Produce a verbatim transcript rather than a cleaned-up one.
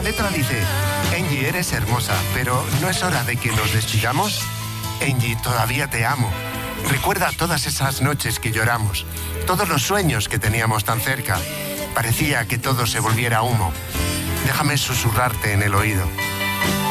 letra dice: Angie, eres hermosa, pero ¿no es hora de que nos despidamos? Angie, todavía te amo. Recuerda todas esas noches que lloramos, todos los sueños que teníamos tan cerca. Parecía que todo se volviera humo. Déjame susurrarte en el oído.